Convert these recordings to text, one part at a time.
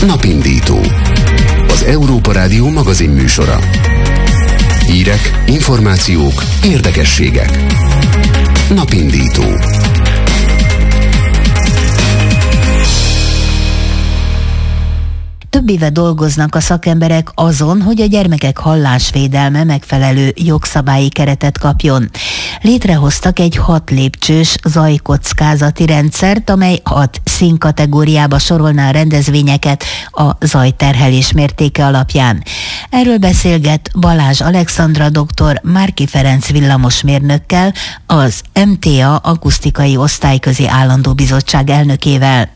Napindító. Az Európa Rádió magazin műsora. Hírek, információk, érdekességek. Napindító. Több éve dolgoznak a szakemberek azon, hogy a gyermekek hallásvédelme megfelelő jogszabályi keretet kapjon. Létrehoztak egy 6 lépcsős zajkockázati rendszert, amely 6 színkategóriába sorolná a rendezvényeket a zajterhelés mértéke alapján. Erről beszélget Balázs Alexandra doktor Márki Ferenc villamosmérnökkel, az MTA akusztikai osztályközi állandó bizottság elnökével.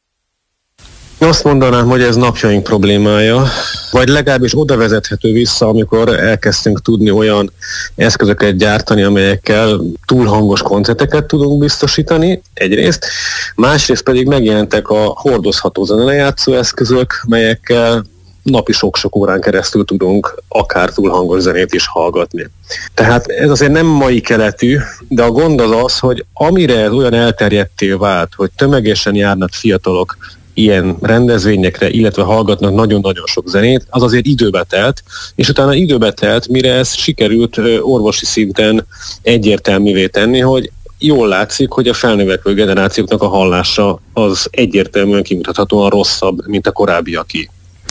Azt mondanám, hogy ez napjaink problémája, vagy legalábbis oda vezethető vissza, amikor elkezdtünk tudni olyan eszközöket gyártani, amelyekkel túlhangos koncerteket tudunk biztosítani, egyrészt, másrészt pedig megjelentek a hordozható zenelejátszó eszközök, melyekkel napi sok-sok órán keresztül tudunk akár túlhangos zenét is hallgatni. Tehát ez azért nem mai keletű, de a gond az, hogy amire ez olyan elterjedté vált, hogy tömegesen járnak fiatalok ilyen rendezvényekre, illetve hallgatnak nagyon-nagyon sok zenét, az azért időbe telt, és utána időbe telt, mire ez sikerült orvosi szinten egyértelművé tenni, hogy jól látszik, hogy a felnövekvő generációknak a hallása az egyértelműen kimutathatóan rosszabb, mint a korábbiaké.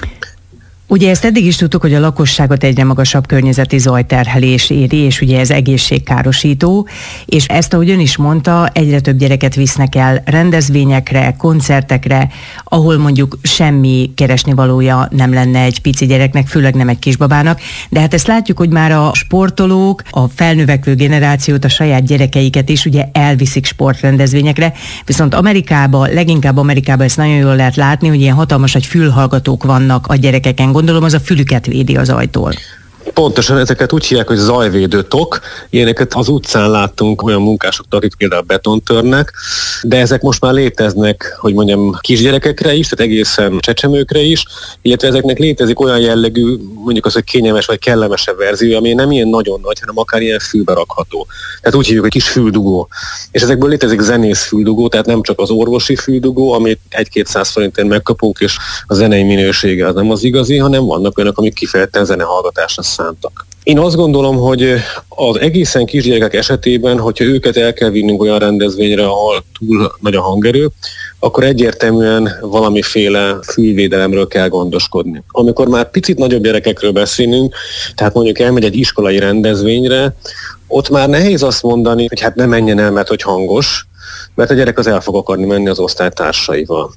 Ugye ezt eddig is tudtuk, hogy a lakosságot egyre magasabb környezeti zajterhelés éri, és ugye ez egészségkárosító, és ezt, ahogy ön is mondta, egyre több gyereket visznek el rendezvényekre, koncertekre, ahol mondjuk semmi keresnivalója nem lenne egy pici gyereknek, főleg nem egy kisbabának, de hát ezt látjuk, hogy már a sportolók, a felnövekvő generációt, a saját gyerekeiket is ugye elviszik sportrendezvényekre, viszont leginkább Amerikában ezt nagyon jól lehet látni, hogy ilyen hatalmas nagy fülhallgatók vannak a gyerekeken. Gondolom, az a fülüket védi az zajtól. Pontosan ezeket úgy hívják, hogy zajvédő tok. Ilyeneket az utcán láttunk olyan munkásoktól, akik például betont törnek, de ezek most már léteznek, hogy mondjam, kisgyerekekre is, tehát egészen csecsemőkre is, illetve ezeknek létezik olyan jellegű, mondjuk az, hogy kényelmes vagy kellemesebb verzió, ami nem ilyen nagyon nagy, hanem akár ilyen fülbe rakható. Tehát úgy hívjuk, hogy kis füldugó. És ezekből létezik zenész füldugó, tehát nem csak az orvosi füldugó, amit 1-200 forintért megkapunk, és a zenei minősége az nem az igazi, hanem vannak olyanok, amik kifejezetten zenehallgatásra szántak. Én azt gondolom, hogy az egészen kisgyerekek esetében, hogyha őket el kell vinnünk olyan rendezvényre, ahol túl nagy a hangerő, akkor egyértelműen valamiféle fülvédelemről kell gondoskodni. Amikor már picit nagyobb gyerekekről beszélünk, tehát mondjuk elmegy egy iskolai rendezvényre, ott már nehéz azt mondani, hogy hát ne menjen el, mert hogy hangos, mert a gyerek az el fog akarni menni az osztálytársaival.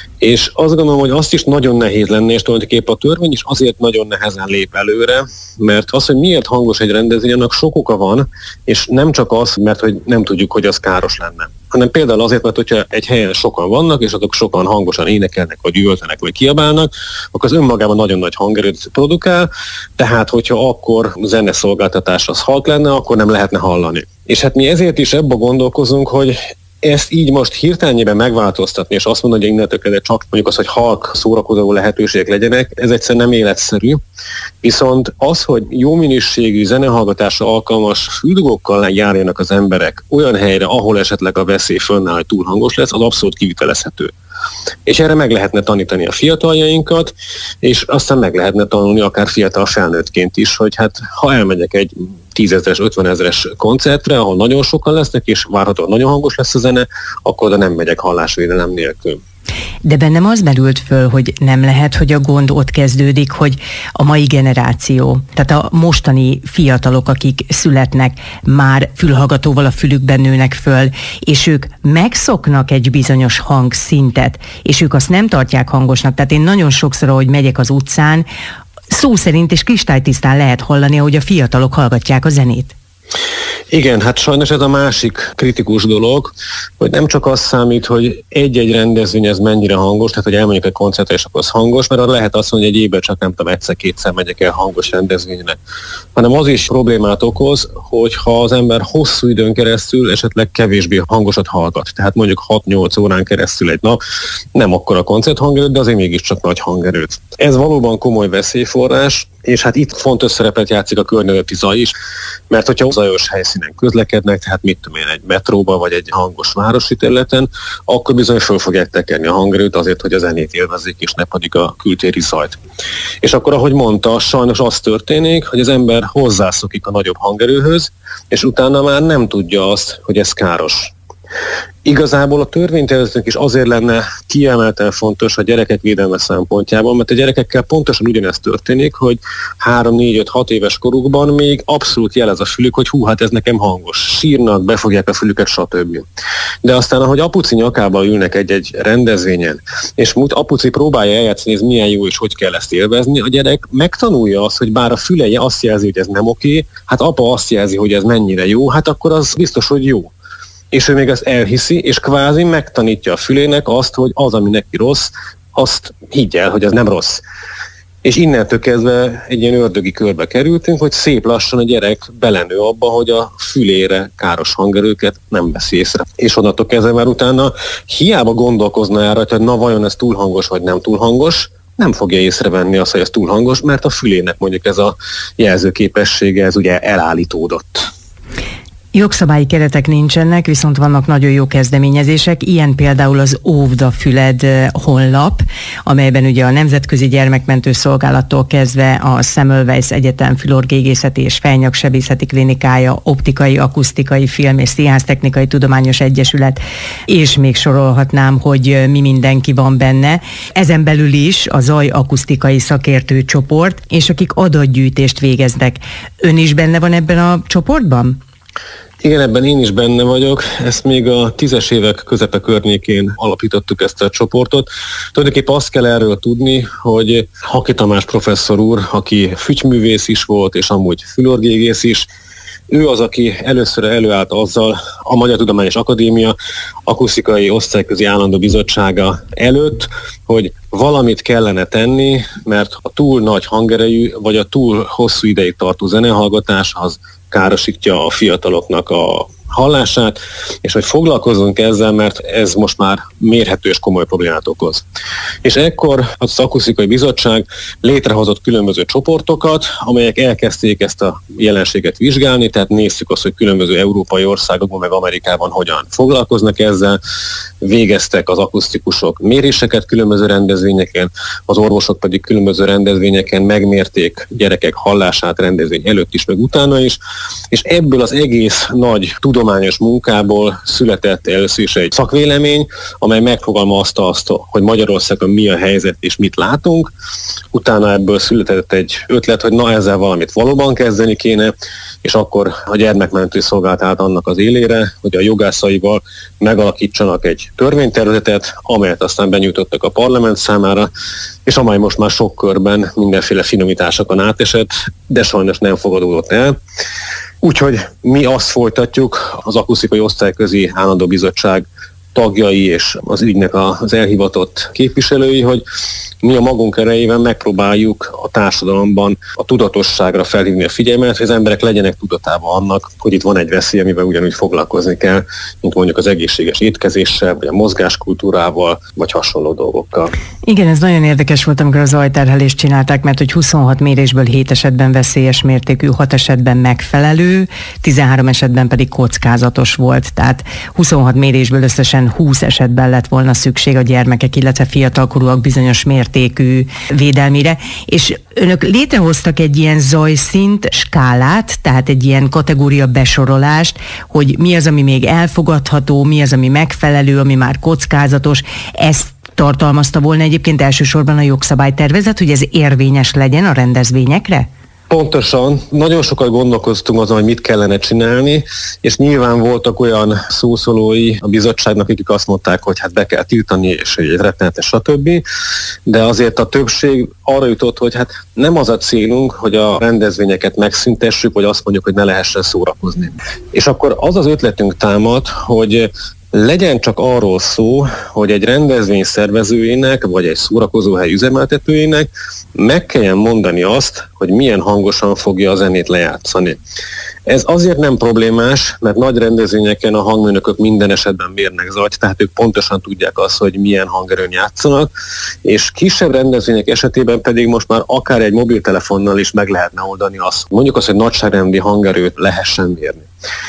És azt gondolom, hogy azt is nagyon nehéz lenne, és tulajdonképpen a törvény is azért nagyon nehezen lép előre, mert az, hogy miért hangos egy rendezvény, annak sok oka van, és nem csak az, mert hogy nem tudjuk, hogy az káros lenne, hanem például azért, mert hogyha egy helyen sokan vannak, és azok sokan hangosan énekelnek, vagy üvöltenek, vagy kiabálnak, akkor az önmagában nagyon nagy hangerőt produkál, tehát hogyha akkor zeneszolgáltatás az halk lenne, akkor nem lehetne hallani. És hát mi ezért is ebbe gondolkozunk, hogy ezt így most hirtelenjében megváltoztatni, és azt mondani, hogy innentől kezdve csak mondjuk az, hogy halk szórakozó lehetőségek legyenek, ez egyszerűen nem életszerű. Viszont az, hogy jó minőségű zenehallgatásra alkalmas füldugókkal járjanak az emberek olyan helyre, ahol esetleg a veszély fönnáll, hogy túl hangos lesz, az abszolút kivitelezhető. És erre meg lehetne tanítani a fiataljainkat, és aztán meg lehetne tanulni akár fiatal felnőttként is, hogy hát ha elmegyek egy 10 000-es, 50 000-es koncertre, ahol nagyon sokan lesznek, és várhatóan nagyon hangos lesz a zene, akkor oda nem megyek hallásvédelem nélkül. De bennem az merült föl, hogy nem lehet, hogy a gond ott kezdődik, hogy a mai generáció, tehát a mostani fiatalok, akik születnek, már fülhallgatóval a fülükben nőnek föl, és ők megszoknak egy bizonyos hangszintet, és ők azt nem tartják hangosnak. Tehát én nagyon sokszor, ahogy megyek az utcán, szó szerint és kristálytisztán lehet hallani, ahogy a fiatalok hallgatják a zenét. Igen, hát sajnos ez a másik kritikus dolog, hogy nem csak az számít, hogy egy-egy rendezvény ez mennyire hangos, tehát hogy elmegyek egy koncertre és akkor az hangos, mert arra lehet azt mondani, hogy egy évben csak nem tudom, egyszer-kétszer megyek el hangos rendezvényre. Hanem az is problémát okoz, hogyha az ember hosszú időn keresztül esetleg kevésbé hangosat hallgat. Tehát mondjuk 6-8 órán keresztül egy nap, nem akkora koncerthangerőt, de azért mégiscsak nagy hangerőt. Ez valóban komoly veszélyforrás, És hát itt fontos szerepet játszik a környezeti zaj is, mert hogyha zajos helyszínen közlekednek, tehát mit tudom én, egy metróba vagy egy hangos városi területen, akkor bizony föl fogják tekerni a hangerőt azért, hogy a zenét élvezzék, és ne pedig a kültéri zajt. És akkor, ahogy mondta, sajnos az történik, hogy az ember hozzászokik a nagyobb hangerőhöz, és utána már nem tudja azt, hogy ez káros. Igazából a törvénytervezetnek is azért lenne kiemelten fontos a gyerekek védelme szempontjából, mert a gyerekekkel pontosan ugyanezt történik, hogy 3-4-5-6 éves korukban még abszolút jelez a fülük, hogy hú, hát ez nekem hangos. Sírnak, befogják a fülüket, stb. De aztán, ahogy apuci nyakába ülnek egy rendezvényen, és apuci próbálja eljátszani, ez milyen jó és hogy kell ezt élvezni, a gyerek megtanulja azt, hogy bár a füleje azt jelzi, hogy ez nem oké, hát apa azt jelzi, hogy ez mennyire jó, hát akkor az biztos, hogy jó. És ő még ezt elhiszi, és kvázi megtanítja a fülének azt, hogy az, ami neki rossz, azt higgy el, hogy ez nem rossz. És innentől kezdve egy ilyen ördögi körbe kerültünk, hogy szép lassan a gyerek belenő abba, hogy a fülére káros hangerőket nem veszi észre. És onnantól kezdve már utána hiába gondolkozna erre, hogy na vajon ez túl hangos vagy nem túl hangos, nem fogja észrevenni azt, hogy ez túl hangos, mert a fülének mondjuk ez a jelzőképessége, ez ugye elállítódott. Jogszabályi keretek nincsenek, viszont vannak nagyon jó kezdeményezések, ilyen például az Óvd a Füled honlap, amelyben ugye a Nemzetközi Gyermekmentő Szolgálattól kezdve a Semmelweis Egyetem Fülorgégészeti és Fejnyaksebészeti Klinikája, Optikai, Akusztikai, Film és Színháztechnikai Tudományos Egyesület, és még sorolhatnám, hogy mi mindenki van benne. Ezen belül is a zaj-akusztikai szakértő csoport, és akik adatgyűjtést végeznek. Ön is benne van ebben a csoportban? Igen, ebben én is benne vagyok. Ezt még a 10-es évek közepe környékén alapítottuk ezt a csoportot. Tulajdonképpen azt kell erről tudni, hogy Haki Tamás professzor úr, aki fügyművész is volt, és amúgy fülorgégész is, ő az, aki először előállt azzal a Magyar Tudományos Akadémia akusztikai osztályközi állandó bizottsága előtt, hogy valamit kellene tenni, mert a túl nagy hangerejű, vagy a túl hosszú ideig tartó zenehallgatás az károsítja a fiataloknak a hallását, és hogy foglalkozzunk ezzel, mert ez most már mérhető és komoly problémát okoz. És ekkor az Akusztikai Bizottság létrehozott különböző csoportokat, amelyek elkezdték ezt a jelenséget vizsgálni, tehát néztük azt, hogy különböző európai országokban, meg Amerikában hogyan foglalkoznak ezzel, végeztek az akusztikusok méréseket különböző rendezvényeken, az orvosok pedig különböző rendezvényeken megmérték gyerekek hallását rendezvény előtt is, meg utána is, és ebből az egész nagy tudományos munkából született először is egy szakvélemény, amely megfogalmazta azt, hogy Magyarországon mi a helyzet és mit látunk. Utána ebből született egy ötlet, hogy na ezzel valamit valóban kezdeni kéne, és akkor a Gyermekmentő Szolgálat állt annak az élére, hogy a jogászaival megalakítsanak egy törvénytervezetet, amelyet aztán benyújtottak a parlament számára, és amely most már sok körben mindenféle finomításokon átesett, de sajnos nem fogadódott el. Úgyhogy mi azt folytatjuk, az Akusztikai Osztályközi Állandó Bizottság tagjai és az ügynek az elhivatott képviselői, hogy mi a magunk erejével megpróbáljuk a társadalomban a tudatosságra felhívni a figyelmet, hogy az emberek legyenek tudatában annak, hogy itt van egy veszély, amivel ugyanúgy foglalkozni kell, mint mondjuk az egészséges étkezéssel, vagy a mozgáskultúrával, vagy hasonló dolgokkal. Igen, ez nagyon érdekes volt, amikor a zajterhelést csinálták, mert hogy 26 mérésből 7 esetben veszélyes mértékű, 6 esetben megfelelő, 13 esetben pedig kockázatos volt. Tehát 26 mérésből összesen 20 esetben lett volna szükség a gyermekek, illetve fiatalkorúak bizonyos mértékű védelmére, és önök létrehoztak egy ilyen zajszint skálát, tehát egy ilyen kategória besorolást, hogy mi az, ami még elfogadható, mi az, ami megfelelő, ami már kockázatos. Ezt tartalmazta volna egyébként elsősorban a jogszabálytervezet, hogy ez érvényes legyen a rendezvényekre? Pontosan. Nagyon sokat gondolkoztunk azon, hogy mit kellene csinálni, és nyilván voltak olyan szószólói a bizottságnak, akik azt mondták, hogy hát be kell tiltani, és egy rettenetes, stb. De azért a többség arra jutott, hogy hát nem az a célunk, hogy a rendezvényeket megszüntessük, vagy azt mondjuk, hogy ne lehessen szórakozni. És akkor az az ötletünk támad, hogy legyen csak arról szó, hogy egy rendezvény szervezőjének, vagy egy szórakozóhely üzemeltetőjének meg kelljen mondani azt, hogy milyen hangosan fogja a zenét lejátszani. Ez azért nem problémás, mert nagy rendezvényeken a hangmérnökök minden esetben mérnek zajt, tehát ők pontosan tudják azt, hogy milyen hangerőn játszanak, és kisebb rendezvények esetében pedig most már akár egy mobiltelefonnal is meg lehetne oldani azt, mondjuk azt, hogy nagyságrendi hangerőt lehessen mérni.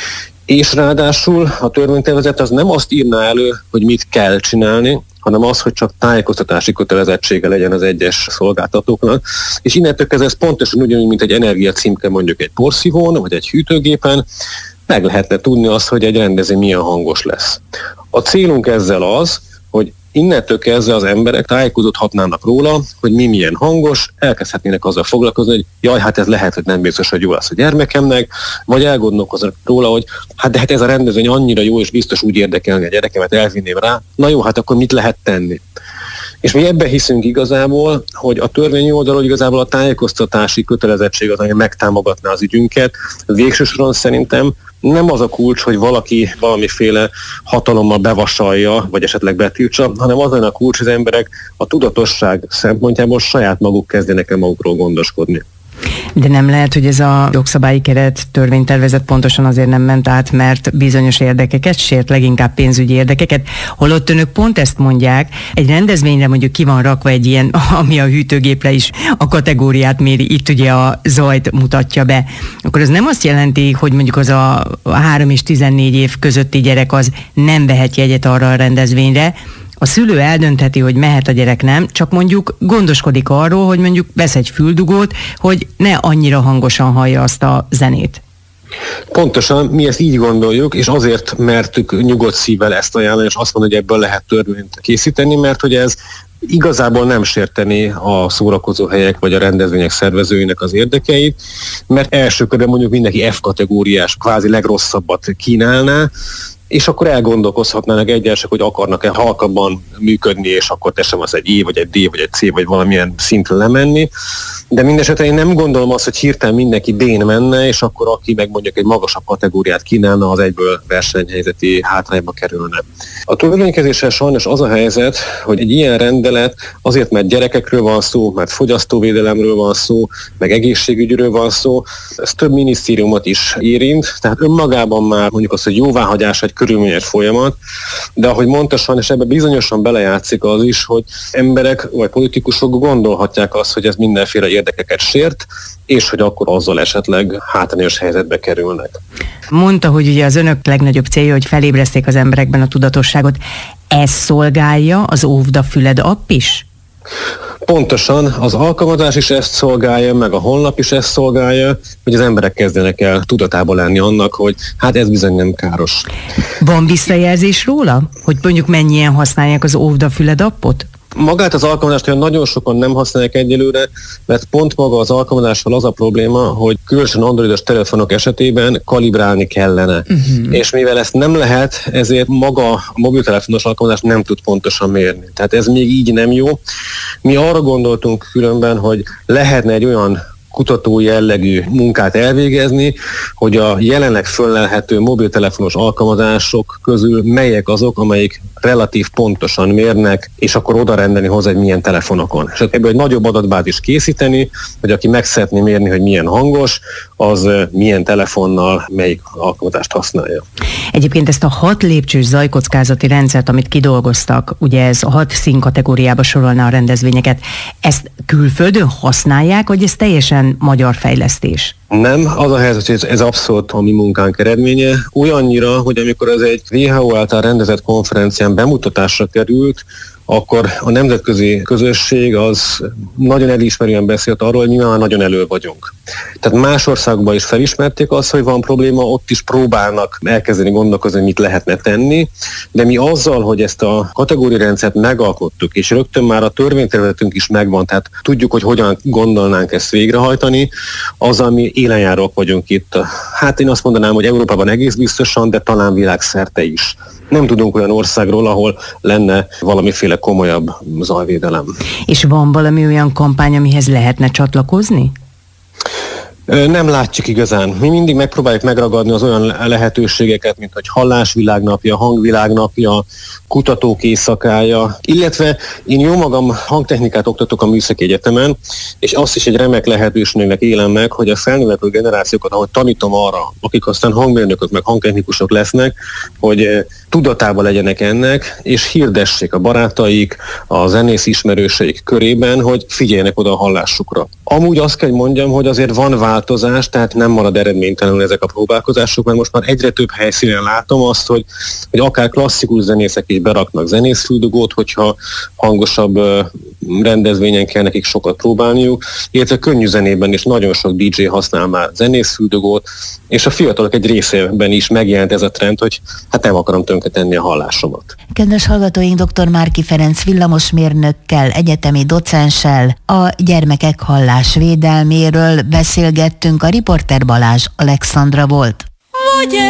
És ráadásul a törvénytervezet az nem azt írná elő, hogy mit kell csinálni, hanem az, hogy csak tájékoztatási kötelezettsége legyen az egyes szolgáltatóknak. És innentől kezdve ez pontosan ugyanúgy, mint egy energiacímke mondjuk egy porszívón, vagy egy hűtőgépen, meg lehetne tudni azt, hogy egy rendezvény milyen hangos lesz. A célunk ezzel az, hogy innentől kezdve az emberek tájékozódhatnának róla, hogy mi milyen hangos, elkezdhetnének azzal foglalkozni, hogy jaj, hát ez lehet, hogy nem biztos, hogy jó lesz a gyermekemnek, vagy elgondolkoznak róla, hogy hát ez a rendezvény annyira jó, és biztos úgy érdekelni a gyerekemet, elvinném rá, na jó, hát akkor mit lehet tenni? És mi ebben hiszünk igazából, hogy a törvényi oldalról igazából a tájékoztatási kötelezettség az, ami megtámogatná az ügyünket. Végső soron szerintem nem az a kulcs, hogy valaki valamiféle hatalommal bevasalja, vagy esetleg betiltsa, hanem az a kulcs, hogy az emberek a tudatosság szempontjából saját maguk kezdenek el magukról gondoskodni. De nem lehet, hogy ez a jogszabályi keret törvénytervezet pontosan azért nem ment át, mert bizonyos érdekeket sért, leginkább pénzügyi érdekeket, holott önök pont ezt mondják, egy rendezvényre mondjuk ki van rakva egy ilyen, ami a hűtőgépre is a kategóriát méri, itt ugye a zajt mutatja be, akkor az nem azt jelenti, hogy mondjuk az a 3 és 14 év közötti gyerek az nem vehet jegyet arra a rendezvényre. A szülő eldöntheti, hogy mehet a gyerek, nem, csak mondjuk gondoskodik arról, hogy mondjuk vesz egy füldugót, hogy ne annyira hangosan hallja azt a zenét. Pontosan, mi ezt így gondoljuk, és azért mertük nyugodt szívvel ezt ajánlani, és azt mondani, hogy ebből lehet törvényt készíteni, mert hogy ez igazából nem sérteni a szórakozóhelyek vagy a rendezvények szervezőinek az érdekeit, mert első körben mondjuk mindenki F kategóriás, kvázi legrosszabbat kínálná, és akkor elgondolkozhatnának egyesek, hogy akarnak-e halkabban működni, és akkor tesem az egy E, vagy egy D, vagy egy C, vagy valamilyen szintre lemenni. De mindesetre én nem gondolom azt, hogy hirtelen mindenki D-n menne, és akkor aki meg mondjuk egy magasabb kategóriát kínálna, az egyből versenyhelyzeti hátrányba kerülne. A törvénykezéssel sajnos az a helyzet, hogy egy ilyen rendelet azért, mert gyerekekről van szó, mert fogyasztóvédelemről van szó, meg egészségügyről van szó, ez több minisztériumot is érint, tehát önmagában már mondjuk az, hogy jóváhagyás egy körülményes folyamat, de ahogy mondta, sajnos ebben bizonyosan belejátszik az is, hogy emberek vagy politikusok gondolhatják azt, hogy ez mindenféle érdekeket sért, és hogy akkor azzal esetleg hátrányos helyzetbe kerülnek. Mondta, hogy ugye az önök legnagyobb célja, hogy felébreszték az emberekben a tudatosságot. Ez szolgálja az Óvd a füled app is? Pontosan, az alkalmazás is ezt szolgálja, meg a honlap is ezt szolgálja, hogy az emberek kezdenek el tudatában lenni annak, hogy hát ez bizony nem káros. Van visszajelzés róla? Hogy mondjuk mennyien használják az Óvd a füled appot? Magát az alkalmazást olyan nagyon sokan nem használják egyelőre, mert pont maga az alkalmazással az a probléma, hogy különösen androidos telefonok esetében kalibrálni kellene. És mivel ezt nem lehet, ezért maga a mobiltelefonos alkalmazás nem tud pontosan mérni. Tehát ez még így nem jó. Mi arra gondoltunk különben, hogy lehetne egy olyan kutató jellegű munkát elvégezni, hogy a jelenleg föllelhető mobiltelefonos alkalmazások közül melyek azok, amelyik relatív pontosan mérnek, és akkor oda rendelni hozzá, hogy milyen telefonokon. És ebből egy nagyobb adatbázis készíteni, hogy aki meg szeretné mérni, hogy milyen hangos, az milyen telefonnal melyik alkalmazást használja. Egyébként ezt a 6 lépcsős zajkockázati rendszert, amit kidolgoztak, ugye ez a 6 színkategóriába sorolná a rendezvényeket, ezt külföldön használják, vagy ez teljesen magyar fejlesztés? Nem, az a helyzet, hogy ez abszolút a mi munkánk eredménye. Olyannyira, hogy amikor ez egy WHO által rendezett konferencián bemutatásra került, akkor a nemzetközi közösség az nagyon elismerően beszélt arról, hogy mi már nagyon elő vagyunk. Tehát más országokban is felismerték azt, hogy van probléma, ott is próbálnak elkezdeni gondolkozni, hogy mit lehetne tenni, de mi azzal, hogy ezt a kategóriarendszert megalkottuk, és rögtön már a törvénytervezetünk is megvan, tehát tudjuk, hogy hogyan gondolnánk ezt végrehajtani, azzal mi élenjárók vagyunk itt. Hát én azt mondanám, hogy Európában egész biztosan, de talán világszerte is. Nem tudunk olyan országról, ahol lenne valamiféle komolyabb zajvédelem. És van valami olyan kampány, amihez lehetne csatlakozni? Nem látjuk igazán. Mi mindig megpróbáljuk megragadni az olyan lehetőségeket, mint hogy hallásvilágnapja, hangvilágnapja, kutatók éjszakája, illetve én jó magam hangtechnikát oktatok a Műszaki Egyetemen, és azt is egy remek lehetőségnek élem meg, hogy a felnövekvő generációkat, ahogy tanítom arra, akik aztán hangmérnökök meg hangtechnikusok lesznek, hogy tudatában legyenek ennek, és hirdessék a barátaik, a zenész ismerőseik körében, hogy figyeljenek oda a hallásukra. Amúgy azt kell mondjam, hogy azért van változás, tehát nem marad eredménytelenül ezek a próbálkozások, mert most már egyre több helyszínen látom azt, hogy akár klasszikus zenészek is beraknak zenészfüldugót, hogyha hangosabb rendezvényen kell nekik sokat próbálniuk, illetve könnyű zenében is nagyon sok DJ használ már zenészfüldugót, és a fiatalok egy részében is megjelent ez a trend, hogy hát nem akarom tönkretenni a hallásomat. Kedves hallgatóink, dr. Márki Ferenc villamosmérnökkel, egyetemi docenssel a gyermekek hallásvédelméről beszélgettünk, a riporter Balázs Alexandra volt.